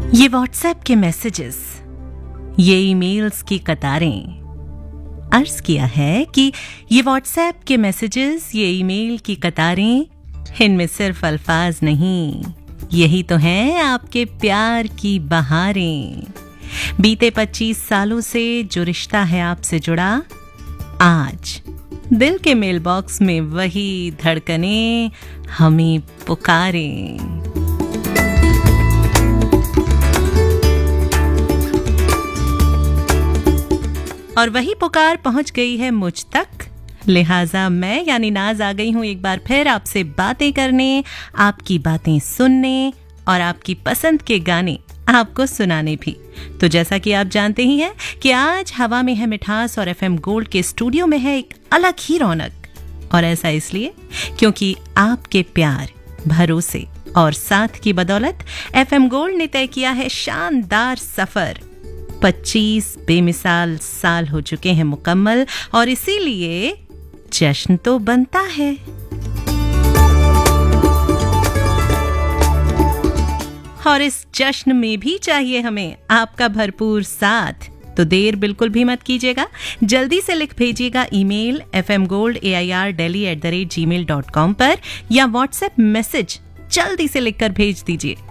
ये व्हाट्सएप के मैसेजेस, ये ईमेल्स की कतारें। अर्ज किया है कि ये व्हाट्सएप के मैसेजेस, ये ईमेल की कतारें, इनमें सिर्फ अल्फाज नहीं, यही तो हैं आपके प्यार की बहारें। बीते 25 सालों से जो रिश्ता है आपसे जुड़ा, आज दिल के मेल बॉक्स में वही धड़कनें हमें पुकारें। और वही पुकार पहुंच गई है मुझ तक, लिहाजा मैं यानी नाज आ गई हूं एक बार फिर आपसे बातें करने, आपकी बातें सुनने और आपकी पसंद के गाने आपको सुनाने भी। तो जैसा कि आप जानते ही हैं कि आज हवा में है मिठास और एफएम गोल्ड के स्टूडियो में है एक अलग ही रौनक। और ऐसा इसलिए क्योंकि आपके प्यार, भरोसे और साथ की बदौलत एफएम गोल्ड ने तय किया है शानदार सफर। 25 बेमिसाल साल हो चुके हैं मुकम्मल और इसीलिए जश्न तो बनता है। और इस जश्न में भी चाहिए हमें आपका भरपूर साथ। तो देर बिल्कुल भी मत कीजिएगा, जल्दी से लिख भेजिएगा ईमेल fmgold@delhi@gmail.com पर या व्हाट्सएप मैसेज जल्दी से लिखकर भेज दीजिए